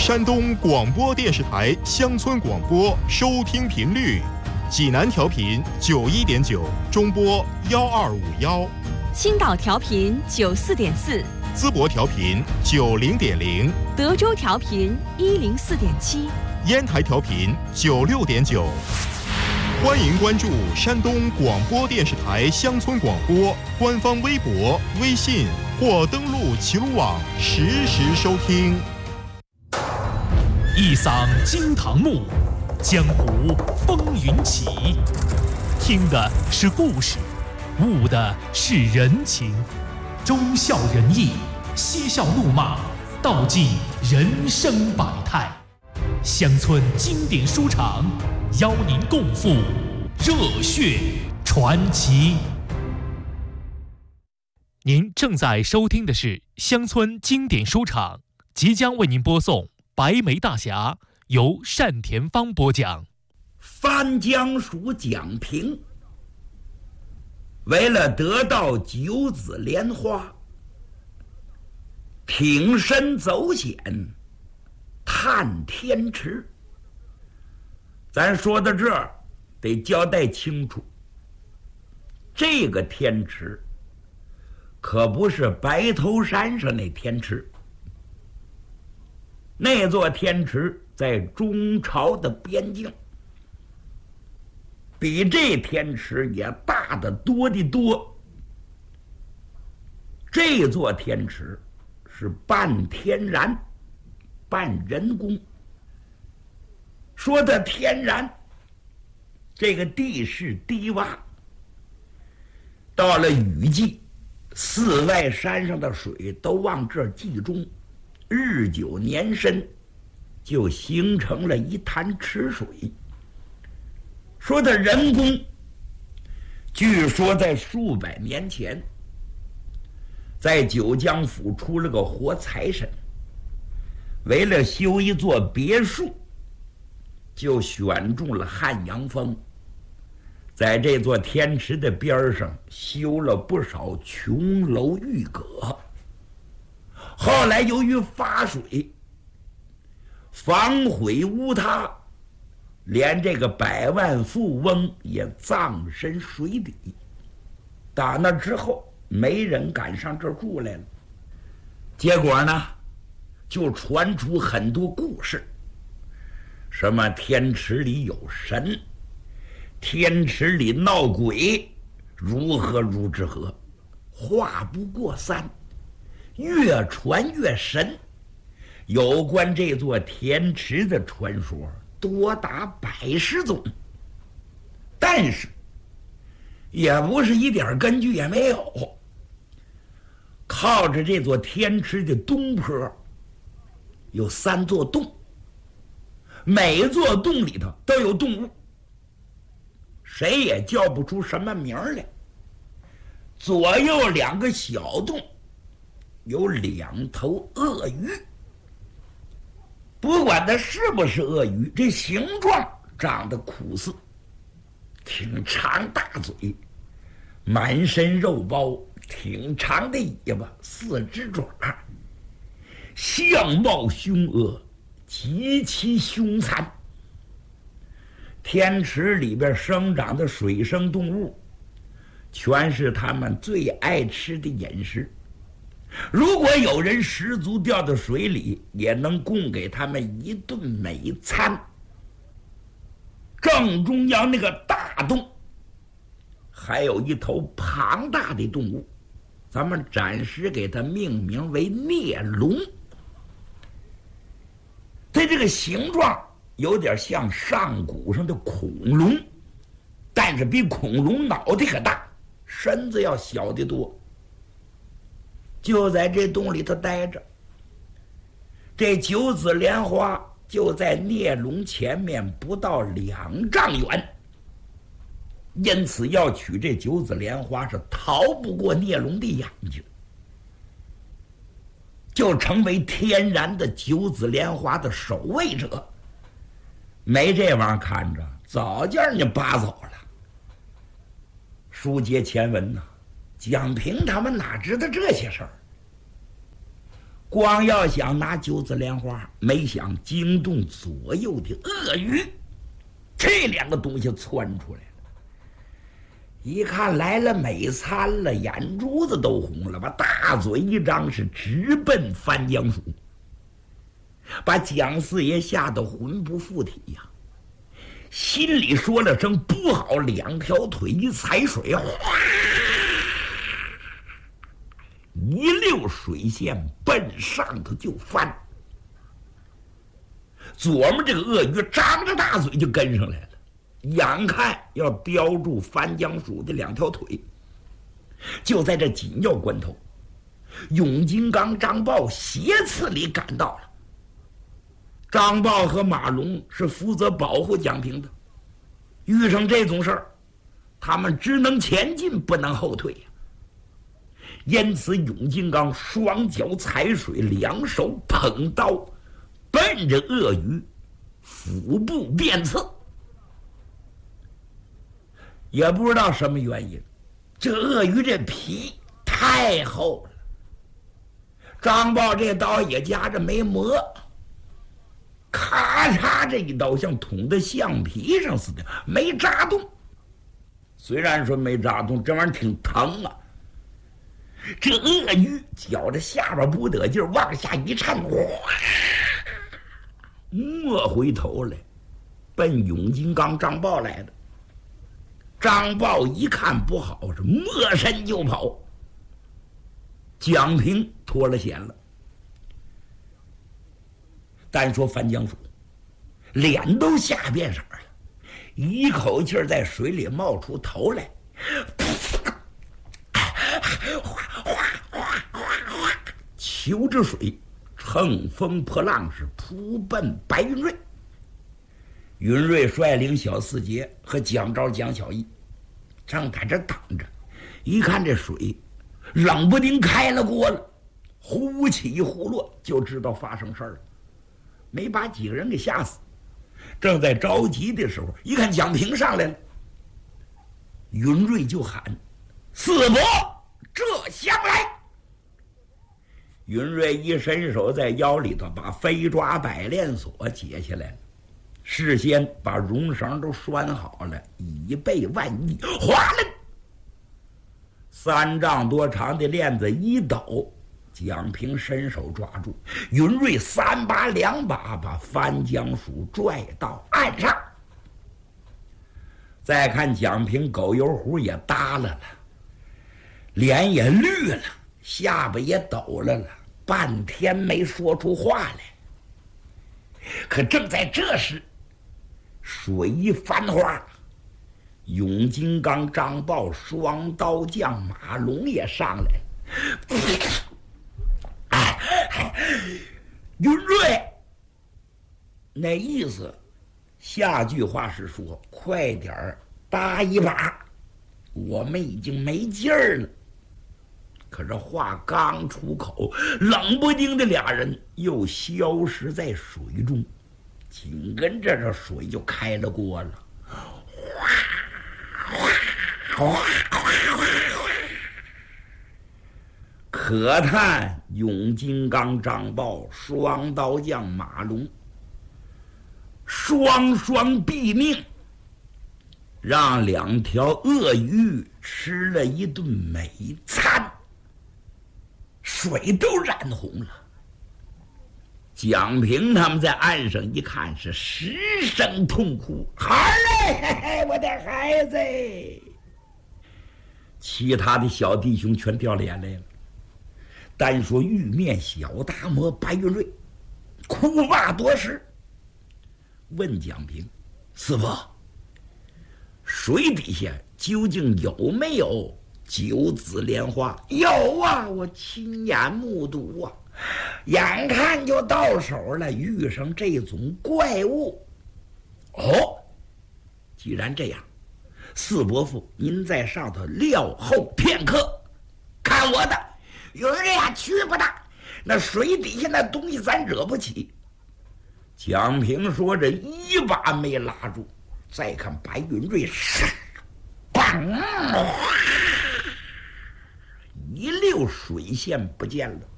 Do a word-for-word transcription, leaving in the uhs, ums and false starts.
山东广播电视台乡村广播收听频率：济南调频九一点九，中波幺二五幺； 青岛调频九四点四， 淄博调频九零点零， 德州调频一零四点七， 烟台调频九六点九。欢迎关注山东广播电视台乡村广播官方微博、微信或登录齐鲁网实时收听。 一嗓惊堂木，江湖风云起。听的是故事，悟的是人情，忠孝仁义，嬉笑怒骂，道尽人生百态。乡村经典书场，邀您共赴热血传奇。您正在收听的是乡村经典书场，即将为您播送《白眉大侠》，由单田芳播讲。 番江属蒋平为了得到九子莲花，挺身走险，探天池。咱说到这儿，得交代清楚，这个天池可不是白头山上那天池。那座天池在中朝的边境，比这天池也大得多得多。这座天池是半天然半人工。说的天然，这个地势低洼，到了雨季，寺外山上的水都往这儿集中，日久年深，就形成了一潭池水。说的人工，据说在数百年前，在九江府出了个活财神，为了修一座别墅，就选中了汉阳峰，在这座天池的边上修了不少琼楼玉阁。后来由于发水，房毁屋塌，连这个百万富翁也葬身水底。打那之后，没人敢上这儿住来了。结果呢，就传出很多故事，什么天池里有神，天池里闹鬼，如何如之何，话不过三，越传越神。有关这座天池的传说多达百十种，但是也不是一点根据也没有。靠着这座天池的东坡有三座洞，每座洞里头都有动物，谁也叫不出什么名来。左右两个小洞有两头鳄鱼，不管它是不是鳄鱼，这形状长得酷似，挺长大嘴，满身肉包，挺长的尾巴，四只爪，相貌凶恶，极其凶残。天池里边生长的水生动物，全是他们最爱吃的饮食。如果有人十足掉到水里，也能供给他们一顿美餐。正中央那个大洞，还有一头庞大的动物，咱们暂时给它命名为孽龙。它这个形状有点像上古上的恐龙，但是比恐龙脑袋可大，身子要小得多。就在这洞里头待着，这九子莲花就在孽龙前面不到两丈远，因此要取这九子莲花是逃不过孽龙的眼睛，就成为天然的九子莲花的守卫者。没这玩意儿看着，早叫人家拔走了。书接前文呢，蒋平他们哪知道这些事儿？ 光要想拿九子莲花，没想惊动左右的鳄鱼，这两个东西窜出来了。一看来了美餐了，眼珠子都红了，把大嘴一张，是直奔翻江鼠，把蒋四爷吓得魂不附体呀、啊，心里说了声不好，两条腿一踩水，哗，一溜水线奔上头就翻。左面这个鳄鱼张着大嘴就跟上来了，眼看要叼住翻江鼠的两条腿。就在这紧要关头，永金刚、张豹斜刺里赶到了。张豹和马龙是负责保护蒋平的，遇上这种事儿，他们只能前进，不能后退呀。因此，永金刚双脚踩水，两手捧刀，奔着鳄鱼腹部便刺。也不知道什么原因，这鳄鱼这皮太厚了，张豹这刀也夹着没磨，咔嚓这一刀像捅在橡皮上似的，没扎动。虽然说没扎动，这玩意儿挺疼啊。这鳄鱼觉着下边不得劲儿，往下一颤，哇，没回头来，奔永金刚、张豹来的。张豹一看不好，是没身就跑。蒋平脱了险了。单说翻江鼠，脸都吓变色了，一口气在水里冒出头来，求着水，乘风破浪，是扑奔白云瑞。云瑞率领小四杰和蒋昭、蒋小义正在这等着，一看这水冷不丁开了锅了，忽起忽落，就知道发生事儿了，没把几个人给吓死。正在着急的时候，一看蒋平上来了，云瑞就喊：“四伯，这厢来！”云瑞一伸手，在腰里头把飞抓百链锁解下来了，事先把绒绳都拴好了，以备万一。哗啦，三丈多长的链子一抖，蒋平伸手抓住，云瑞三把两把把翻江鼠拽到岸上。再看蒋平狗油壶也耷拉了，脸也绿了，下巴也抖了了，半天没说出话来。可正在这时，水一翻花，永金刚、张豹、双刀将马龙也上来了。云瑞，那意思，下句话是说快点儿搭一把，我们已经没劲儿了。可这话刚出口，冷不丁的俩人又消失在水中，紧跟着这水就开了锅了，哗哗哗哗哗！可叹永金刚、张豹、双刀将马龙双双毙命，让两条鳄鱼吃了一顿美餐，水都染红了。蒋平他们在岸上一看，是失声痛哭：“孩儿，我的孩子！”其他的小弟兄全掉了眼泪了。单说玉面小大魔白云瑞，哭骂多时，问蒋平：“四伯，水底下究竟有没有九子莲花？”“有啊，我亲眼目睹啊，眼看就到手了，遇上这种怪物。”“哦，既然这样，四伯父您在上头料候片刻，看我的。有人呀，去不得，那水底下那东西咱惹不起。”蒋平说着一把没拉住，再看白云瑞，砰，一溜水线不见了。